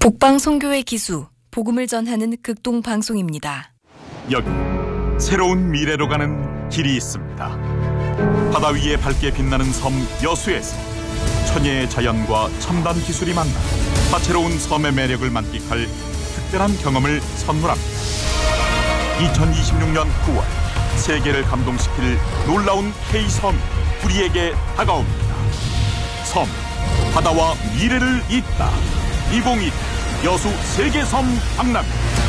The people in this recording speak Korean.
북방송교회 기수, 복음을 전하는 극동방송입니다. 여기 새로운 미래로 가는 길이 있습니다. 바다 위에 밝게 빛나는 섬 여수에서 천혜의 자연과 첨단 기술이 만나 다채로운 섬의 매력을 만끽할 특별한 경험을 선물합니다. 2026년 9월 세계를 감동시킬 놀라운 K섬이 우리에게 다가옵니다. 섬, 바다와 미래를 잇다. 2022 여수 세계섬 박람.